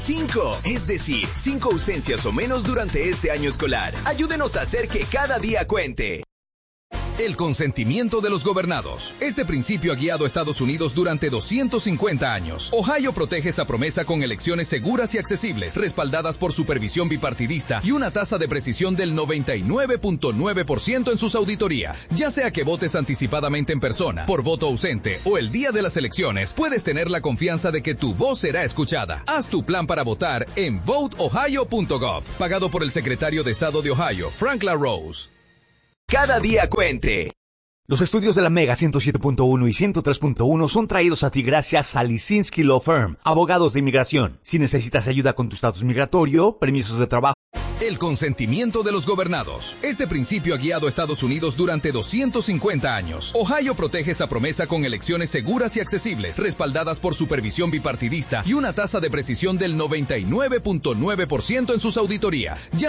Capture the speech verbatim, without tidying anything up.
Cinco, es decir, cinco ausencias o menos durante este año escolar. Ayúdenos a hacer que cada día cuente. El consentimiento de los gobernados. Este principio ha guiado a Estados Unidos durante doscientos cincuenta años. Ohio protege esa promesa con elecciones seguras y accesibles, respaldadas por supervisión bipartidista y una tasa de precisión del noventa y nueve punto nueve por ciento en sus auditorías. Ya sea que votes anticipadamente en persona, por voto ausente o el día de las elecciones, puedes tener la confianza de que tu voz será escuchada. Haz tu plan para votar en vote ohio punto gov, pagado por el secretario de Estado de Ohio, Frank LaRose. Cada día cuente. Los estudios de la Mega ciento siete punto uno y ciento tres punto uno son traídos a ti gracias a Lisinski Law Firm, abogados de inmigración. Si necesitas ayuda con tu estatus migratorio, permisos de trabajo. El consentimiento de los gobernados. Este principio ha guiado a Estados Unidos durante doscientos cincuenta años. Ohio protege esa promesa con elecciones seguras y accesibles, respaldadas por supervisión bipartidista y una tasa de precisión del noventa y nueve punto nueve por ciento en sus auditorías. Ya